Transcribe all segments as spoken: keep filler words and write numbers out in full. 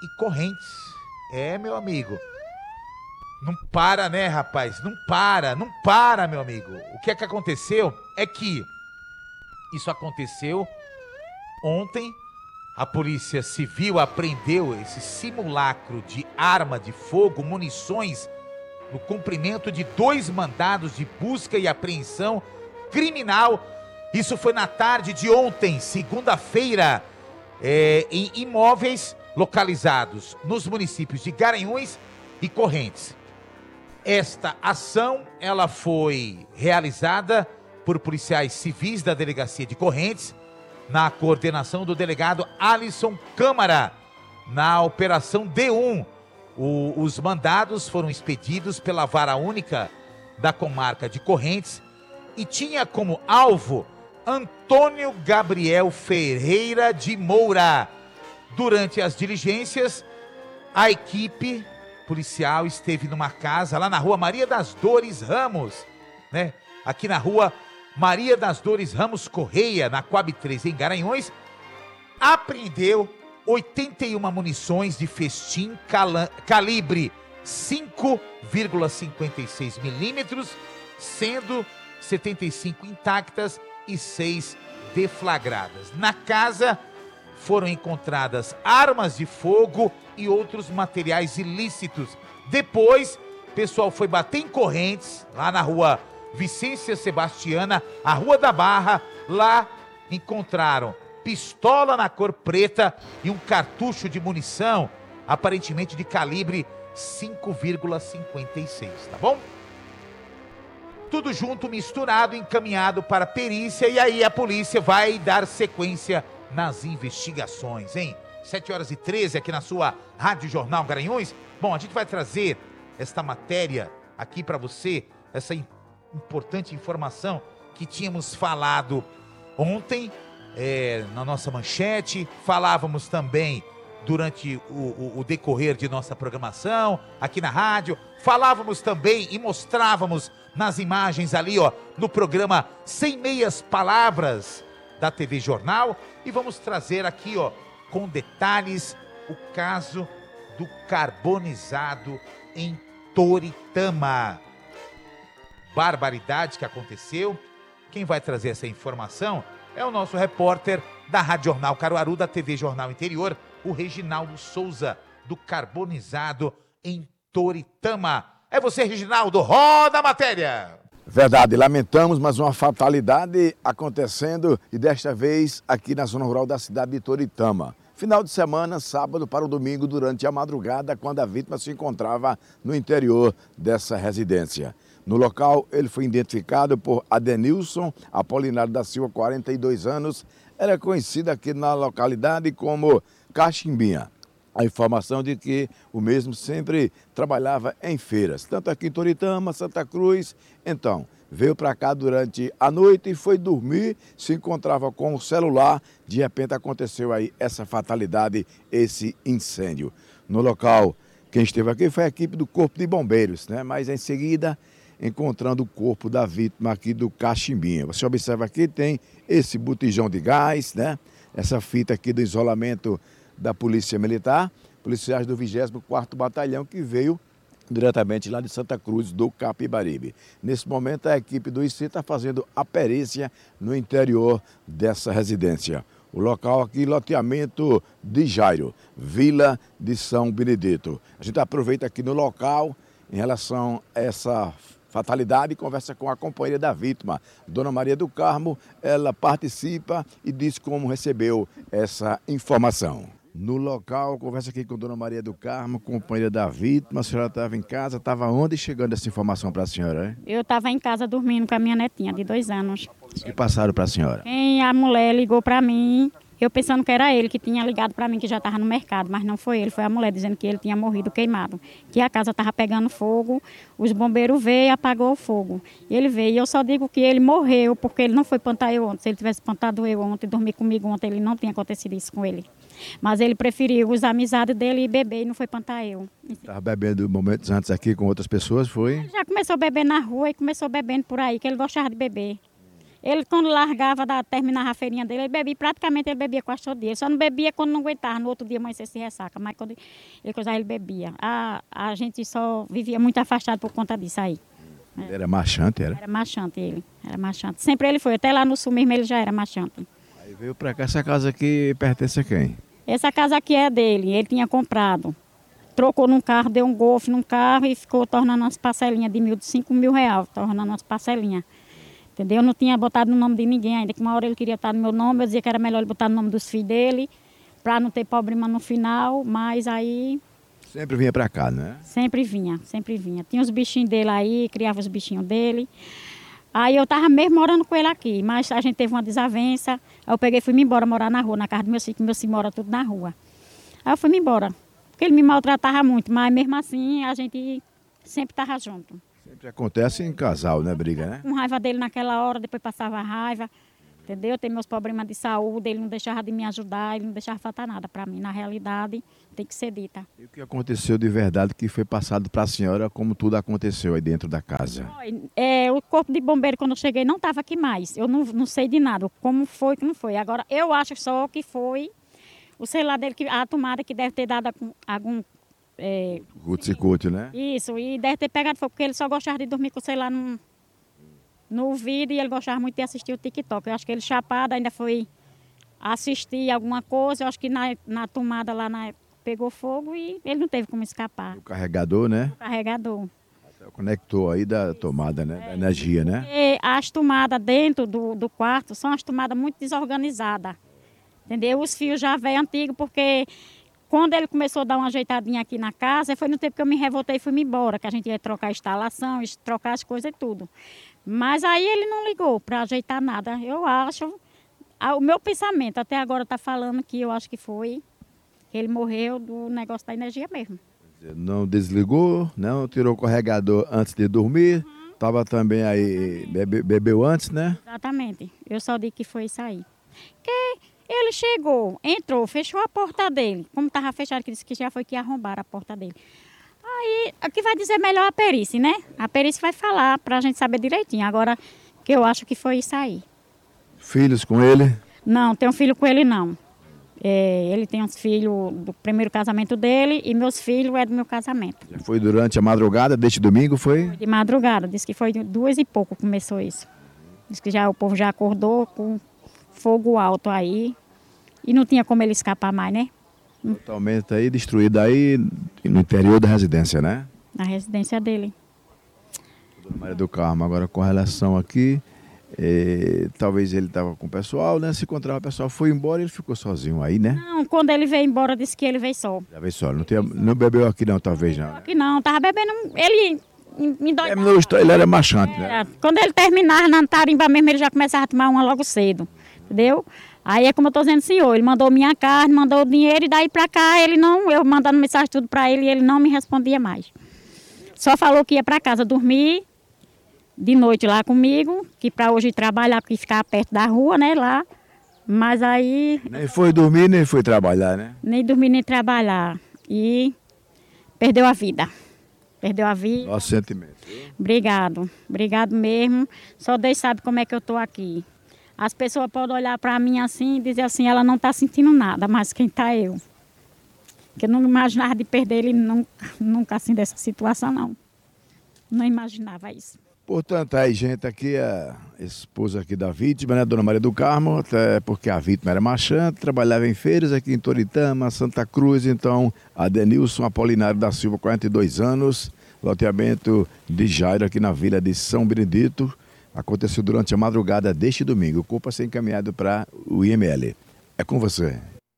e Correntes. É, meu amigo. Não para, né, rapaz? Não para, não para, meu amigo. O que é que aconteceu é que isso aconteceu ontem. A Polícia Civil apreendeu esse simulacro de arma de fogo, munições, no cumprimento de dois mandados de busca e apreensão criminal. Isso foi na tarde de ontem, segunda-feira, é, em imóveis localizados nos municípios de Garanhuns e Correntes. Esta ação, ela foi realizada por policiais civis da Delegacia de Correntes, na coordenação do delegado Alisson Câmara, na Operação D um. O, os mandados foram expedidos pela Vara Única da Comarca de Correntes e tinha como alvo Antônio Gabriel Ferreira de Moura. Durante as diligências, a equipe policial esteve numa casa lá na rua Maria das Dores Ramos, né? Aqui na rua Maria das Dores Ramos Correia, na Coab três, em Garanhuns, apreendeu oitenta e uma munições de festim cala- calibre cinco vírgula cinquenta e seis milímetros, sendo setenta e cinco intactas e seis deflagradas. Na casa foram encontradas armas de fogo e outros materiais ilícitos. Depois, o pessoal foi bater em Correntes, lá na rua Vicência Sebastiana, a Rua da Barra. Lá encontraram pistola na cor preta e um cartucho de munição, aparentemente de calibre cinco vírgula cinquenta e seis, tá bom? Tudo junto, misturado, encaminhado para a perícia, e aí a polícia vai dar sequência nas investigações, hein? sete horas e treze aqui na sua Rádio Jornal Garanhuns. Bom, a gente vai trazer esta matéria aqui para você, essa importante informação que tínhamos falado ontem, é, na nossa manchete. Falávamos também durante o, o, o decorrer de nossa programação aqui na rádio. Falávamos também e mostrávamos nas imagens ali, ó, no programa Sem Meias Palavras da T V Jornal. E vamos trazer aqui, ó, com detalhes, o caso do carbonizado em Toritama. Barbaridade que aconteceu. Quem vai trazer essa informação é o nosso repórter da Rádio Jornal Caruaru, da T V Jornal Interior, o Reginaldo Souza, do carbonizado em Toritama. É você, Reginaldo, roda a matéria! Verdade, lamentamos, mas uma fatalidade acontecendo, e desta vez aqui na zona rural da cidade de Toritama. Final de semana, sábado para o domingo, durante a madrugada, quando a vítima se encontrava no interior dessa residência. No local, ele foi identificado por Adenilson Apolinário da Silva, quarenta e dois anos, era conhecido aqui na localidade como Cachimbinha. A informação de que o mesmo sempre trabalhava em feiras, tanto aqui em Toritama, Santa Cruz. Então, veio para cá durante a noite e foi dormir, se encontrava com o celular. De repente aconteceu aí essa fatalidade, esse incêndio. No local, quem esteve aqui foi a equipe do Corpo de Bombeiros, né? Mas em seguida, encontrando o corpo da vítima aqui do Cachimbinha. Você observa aqui, tem esse botijão de gás, né? Essa fita aqui do isolamento da Polícia Militar, policiais do vigésimo quarto Batalhão, que veio diretamente lá de Santa Cruz do Capibaribe. Nesse momento, a equipe do I C está fazendo a perícia no interior dessa residência. O local aqui, loteamento de Jairo, Vila de São Benedito. A gente aproveita aqui no local, em relação a essa fatalidade, conversa com a companheira da vítima, Dona Maria do Carmo. Ela participa e diz como recebeu essa informação. No local, conversa aqui com Dona Maria do Carmo, companheira da vítima. A senhora estava em casa, estava onde chegando essa informação para a senhora? Hein? Eu estava em casa dormindo com a minha netinha de dois anos. O que passaram para a senhora? Quem a mulher ligou para mim, eu pensando que era ele que tinha ligado para mim, que já estava no mercado, mas não foi ele, foi a mulher dizendo que ele tinha morrido queimado, que a casa estava pegando fogo, os bombeiros veio e apagou o fogo. Ele veio e eu só digo que ele morreu porque ele não foi plantar eu ontem. Se ele tivesse plantado eu ontem, dormir comigo ontem, ele não tinha acontecido isso com ele. Mas ele preferiu as amizades dele e beber e não foi plantar eu. Estava bebendo momentos antes aqui com outras pessoas, foi? Ele já começou a beber na rua e começou bebendo por aí, que ele gostava de beber. Ele, quando largava, da, terminava a feirinha dele, ele bebia, praticamente ele bebia quase todo dia. Ele só não bebia quando não aguentava, no outro dia amanhecia se ressaca, mas quando ele coisava, ele bebia. A, a gente só vivia muito afastado por conta disso aí. Ele era machante, era? Era machante ele, era machante. Sempre ele foi, até lá no sul mesmo ele já era machante. Aí veio pra cá, essa casa aqui pertence a quem? Essa casa aqui é dele, ele tinha comprado. Trocou num carro, deu um golfe num carro e ficou tornando umas parcelinhas de mil, de cinco mil reais, tornando umas parcelinhas. Entendeu? Eu não tinha botado no nome de ninguém ainda, que uma hora ele queria estar no meu nome, eu dizia que era melhor ele botar no nome dos filhos dele, para não ter problema no final, mas aí... Sempre vinha pra cá, né? Sempre vinha, sempre vinha. Tinha os bichinhos dele aí, criava os bichinhos dele. Aí eu tava mesmo morando com ele aqui, mas a gente teve uma desavença, aí eu peguei e fui me embora morar na rua, na casa do meu filho, que meu filho mora tudo na rua. Aí eu fui me embora, porque ele me maltratava muito, mas mesmo assim a gente sempre tava junto. Sempre acontece em casal, né? Briga, né? Com raiva dele naquela hora, depois passava raiva, entendeu? Tem meus problemas de saúde, ele não deixava de me ajudar, ele não deixava faltar nada para mim. Na realidade, tem que ser dita. E o que aconteceu de verdade que foi passado para a senhora, como tudo aconteceu aí dentro da casa? É, o corpo de bombeiro, quando eu cheguei, não estava aqui mais. Eu não, não sei de nada, como foi que não foi. Agora, eu acho só que foi o celular dele, que, a tomada que deve ter dado algum... algum É, curto-circuito, né? Isso, e deve ter pegado fogo, porque ele só gostava de dormir com o celular no, no ouvido e ele gostava muito de assistir o TikTok. Eu acho que ele chapado ainda foi assistir alguma coisa, eu acho que na, na tomada lá na, pegou fogo e ele não teve como escapar. O carregador, né? O carregador. Até conectou aí da tomada, né? Da energia, né? E as tomadas dentro do, do quarto são as tomadas muito desorganizadas, entendeu? Os fios já velho antigo, porque... Quando ele começou a dar uma ajeitadinha aqui na casa, foi no tempo que eu me revoltei e fui-me embora, que a gente ia trocar a instalação, trocar as coisas e tudo. Mas aí ele não ligou para ajeitar nada. Eu acho, o meu pensamento até agora está falando que eu acho que foi, que ele morreu do negócio da energia mesmo. Não desligou, não tirou o carregador antes de dormir, estava uhum. também aí, bebe, bebeu antes, né? Exatamente, eu só digo que foi isso aí. Que... Ele chegou, entrou, fechou a porta dele. Como estava fechado, que disse que já foi que arrombaram a porta dele. Aí, o que vai dizer melhor a perícia, né? A perícia vai falar para a gente saber direitinho. Agora, que eu acho que foi isso aí. Filhos com ele? Não, tenho filho com ele não. É, ele tem uns filhos do primeiro casamento dele e meus filhos é do meu casamento. Já foi durante a madrugada deste domingo, foi? Foi de madrugada, disse que foi duas e pouco começou isso. Disse que já, o povo já acordou com fogo alto aí. E não tinha como ele escapar mais, né? Totalmente aí destruído aí no interior da residência, né? Na residência dele. Dona Maria do Carmo, agora com relação aqui, eh, talvez ele estava com o pessoal, né? Se encontrava o pessoal, foi embora e ele ficou sozinho aí, né? Não, quando ele veio embora, disse que ele veio só. Já veio só, não, tinha, não bebeu aqui não, talvez não. Né? Aqui não, tava bebendo, ele me dói. Ele era machante, era. né? Quando ele terminava na tarimba mesmo, ele já começava a tomar uma logo cedo, entendeu? Aí é como eu estou dizendo, senhor, ele mandou minha carne, mandou o dinheiro e daí para cá ele não, eu mandando mensagem tudo para ele e ele não me respondia mais. Só falou que ia para casa dormir de noite lá comigo, que para hoje trabalhar, porque ficava perto da rua, né, lá. Mas aí... Nem foi dormir, nem foi trabalhar, né? Nem dormir, nem trabalhar. E perdeu a vida. Perdeu a vida. Nosso sentimento. Obrigado, obrigado mesmo. Só Deus sabe como é que eu estou aqui. As pessoas podem olhar para mim assim e dizer assim, ela não está sentindo nada, mas quem está eu. Porque eu não imaginava de perder ele nunca, nunca assim dessa situação, não. Não imaginava isso. Portanto, aí, gente, aqui a esposa aqui da vítima, né, Dona Maria do Carmo, até porque a vítima era machante, trabalhava em feiras aqui em Toritama, Santa Cruz, então, Adenilson Apolinário da Silva, quarenta e dois anos, loteamento de Jairo aqui na vila de São Benedito. Aconteceu durante a madrugada deste domingo. O corpo a ser encaminhado para o I M L. É com você.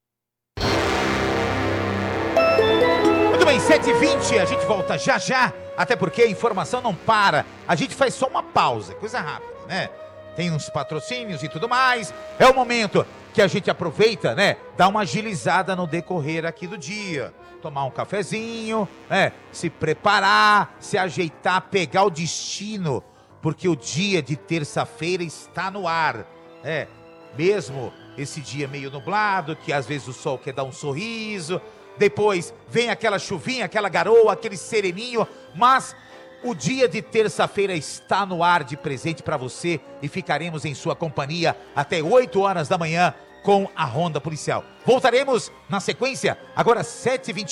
Muito bem, sete e vinte, a gente volta já já, até porque a informação não para. A gente faz só uma pausa, coisa rápida, né? Tem uns patrocínios e tudo mais. É o momento que a gente aproveita, né? Dá uma agilizada no decorrer aqui do dia. Tomar um cafezinho, né? Se preparar, se ajeitar, pegar o destino, porque o dia de terça-feira está no ar, é, mesmo esse dia meio nublado, que às vezes o sol quer dar um sorriso, depois vem aquela chuvinha, aquela garoa, aquele sereninho, mas O dia de terça-feira está no ar de presente para você e ficaremos em sua companhia até oito horas da manhã com a Ronda Policial. Voltaremos na sequência, agora sete e vinte e um.